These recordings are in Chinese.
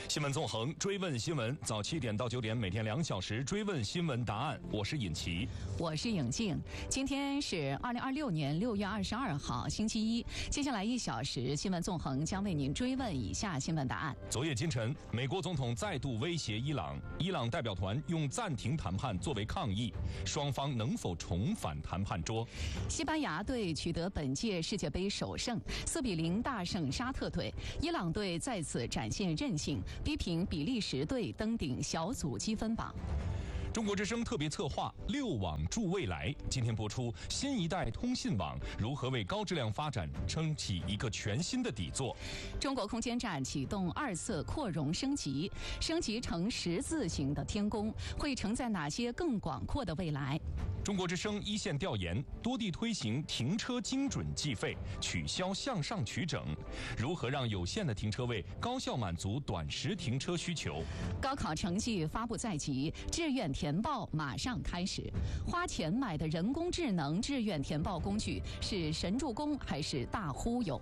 新闻纵横，追问新闻，早7点到9点，每天2小时追问新闻答案。我是尹奇， 我是颖静。今天是2026年6月22号，星期一。接下来1小时，新闻纵横将为您追问以下新闻答案。 昨夜今晨，美国总统再度威胁伊朗，伊朗代表团用暂停谈判作为抗议，双方能否重返谈判桌？ 西班牙队取得本届世界杯首胜，4-0大胜沙特队。伊朗队再次展现韧性，逼平比利时队登顶小组积分榜。 中国之声特别策划6网助未来，今天播出新一代通信网如何为高质量发展撑起一个全新的底座。 中国空间站启动2次扩容升级，升级成10字形的天宫，会承载哪些更广阔的未来？ 中国之声一线调研，多地推行停车精准计费，取消向上取整，如何让有限的停车位高效满足短时停车需求？ 高考成绩发布在即，志愿填报马上开始。花钱买的人工智能志愿填报工具是神助攻还是大忽悠？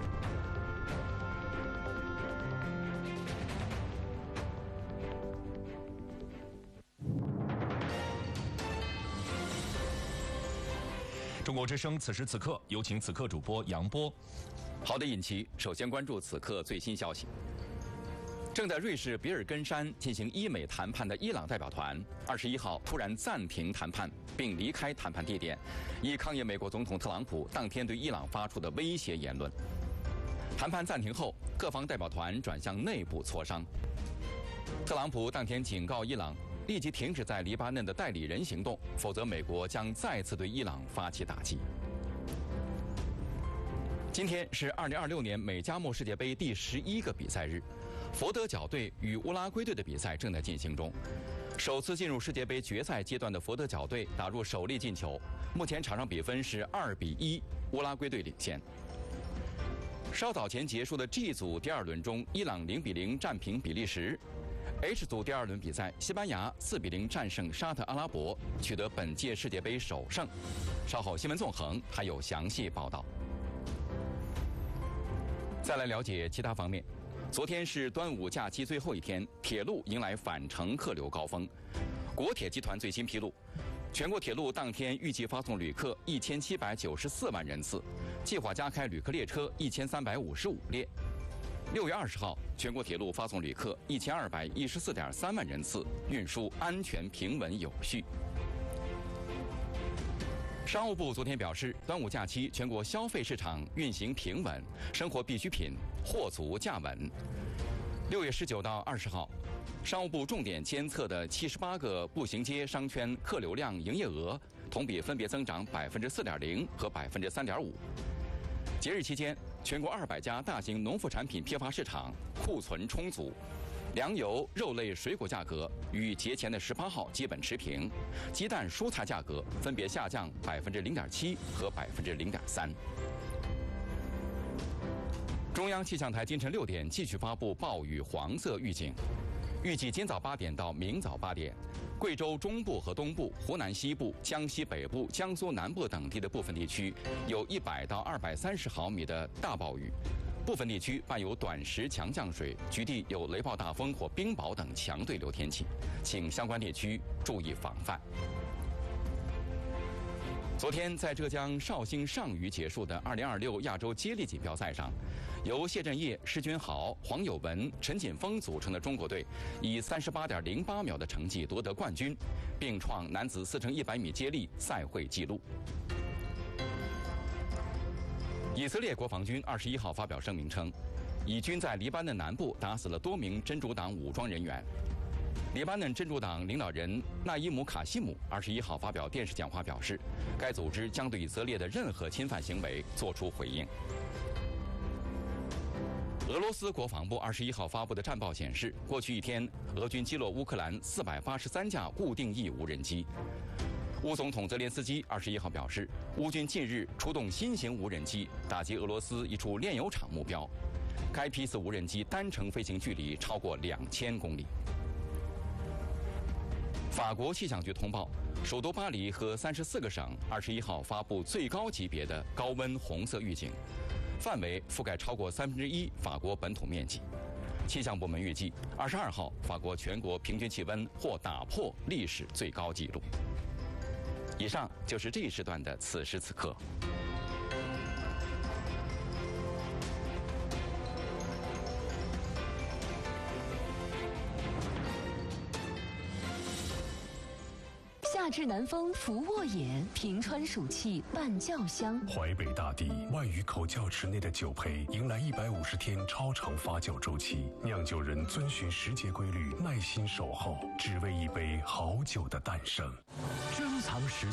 中国之声此时此刻，有请此刻主播杨波。 好的，尹奇，首先关注此刻最新消息。正在瑞士比尔根山进行伊美谈判的伊朗代表团，21号突然暂停谈判，并离开谈判地点，以抗议美国总统特朗普当天对伊朗发出的威胁言论。谈判暂停后，各方代表团转向内部磋商。特朗普当天警告伊朗，立即停止在黎巴嫩的代理人行动，否则美国将再次对伊朗发起打击。今天是2026年美加墨世界杯第11个比赛日，佛得角队与乌拉圭队的比赛正在进行中。首次进入世界杯决赛阶段的佛得角队打入首粒进球，目前场上比分是2-1，乌拉圭队领先。稍早前结束的 G 组第2轮中，伊朗0-0战平比利时。H 组第2轮比赛，西班牙4-0战胜沙特阿拉伯，取得本届世界杯首胜。稍后新闻纵横还有详细报道。再来了解其他方面。昨天是端午假期最后一天，铁路迎来返程客流高峰。国铁集团最新披露，全国铁路当天预计发送旅客1794万人次，计划加开旅客列车1355列。6月20号，全国铁路发送旅客1214.3万人次，运输安全平稳有序。商务部昨天表示，端午假期全国消费市场运行平稳，生活必需品货足价稳。6月19到20号，商务部重点监测的78个步行街商圈客流量营业额同比分别增长4.0%和3.5%。节日期间，全国200家大型农副产品批发市场库存充足，粮油、肉类、水果价格与节前的18号基本持平，鸡蛋、蔬菜价格分别下降0.7%和0.3%。中央气象台今晨6点继续发布暴雨黄色预警，预计今早8点到明早8点，贵州中部和东部、湖南西部、江西北部、江苏南部等地的部分地区有100到230毫米的大暴雨，部分地区伴有短时强降水，局地有雷暴大风或冰雹等强对流天气，请相关地区注意防范。昨天在浙江绍兴上虞结束的2026亚洲接力锦标赛上，由谢震业、施君豪、黄有文、陈锦锋组成的中国队以38.08秒的成绩夺得冠军，并创男子4×100米接力赛会纪录。以色列国防军21号发表声明称，以军在黎巴嫩南部打死了多名真主党武装人员。黎巴嫩真主党领导人纳伊姆·卡西姆21号发表电视讲话表示，该组织将对以色列的任何侵犯行为作出回应。俄罗斯国防部21号发布的战报显示，过去一天，俄军击落乌克兰483架固定翼无人机。乌总统泽连斯基21号表示，乌军近日出动新型无人机打击俄罗斯一处炼油厂目标，该批次无人机单程飞行距离超过2000公里。法国气象局通报，首都巴黎和34个省21号发布最高级别的高温红色预警，范围覆盖超过1/3法国本土面积。 气象部门预计，22号法国全国平均气温或打破历史最高纪录。以上就是这一时段的此时此刻。 夏至南风拂沃野，平川暑气伴教香。 淮北大地万余口窖池内的酒胚迎来150天超长发酵周期，酿酒人遵循时节规律，耐心守候，只为一杯好酒的诞生。 珍藏时